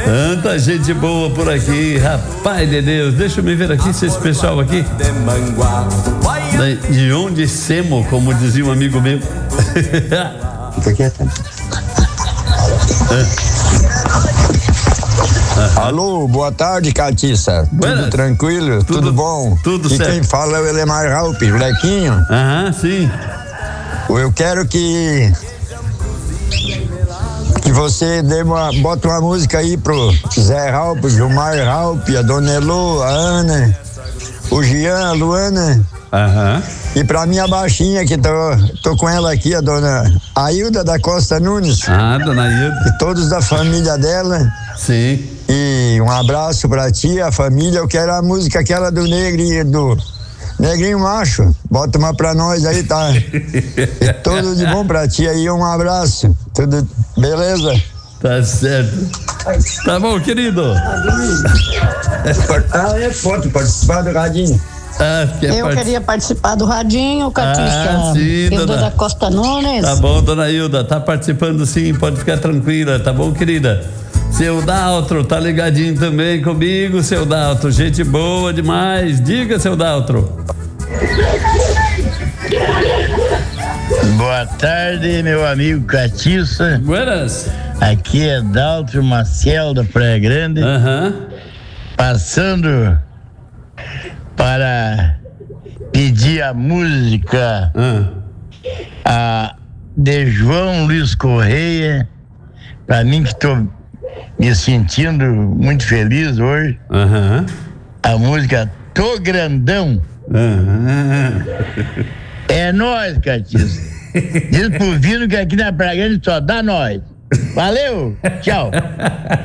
Tanta gente boa por aqui, rapaz de Deus. Deixa eu me ver aqui se esse pessoal aqui de onde semo, como dizia um amigo meu. Fica quieto. Alô, boa tarde, Catiça. Tudo tranquilo? Tudo bom? Tudo certo. E quem fala é o Elemar Raupe, Lequinho. Sim. Eu quero que você bota uma música aí pro Zé Raupe, Gilmar Raupe, a Dona Elô, a Ana, o Jean, a Luana. E pra minha baixinha, que tô com ela aqui, a Dona Ailda da Costa Nunes. Dona Ailda. E todos da família dela. Sim. E um abraço pra ti, a família. Eu quero a música aquela do Negrinho Macho. Bota uma pra nós aí, tá? E tudo de bom pra ti aí, um abraço. Tudo beleza? Tá certo. Tá bom, querido. Pode participar do radinho. Eu queria participar do radinho, Catiça. Sim, Hilda da Costa Nunes. Tá bom, dona Hilda, tá participando sim, pode ficar tranquila, tá bom, querida? Seu Daltro, tá ligadinho também comigo, seu Daltro, gente boa demais. Diga, seu Daltro. Boa tarde, meu amigo Catiça. Buenas. Aqui é Daltro Maciel da Praia Grande. Passando para pedir a música de João Luiz Correia, para mim que estou me sentindo muito feliz hoje. A música Tô Grandão. É nóis, Catiça. Diz pro Vino que aqui na Praia Grande só dá nós. Valeu, tchau.